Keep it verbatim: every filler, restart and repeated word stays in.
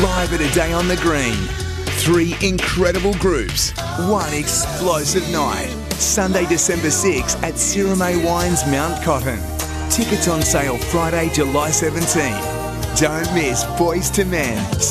live at A Day on the Green. Three incredible groups, one explosive night. Sunday, December sixth at Sirame Wines, Mount Cotton. Tickets on sale Friday, July seventeenth. Don't miss Boys to Men.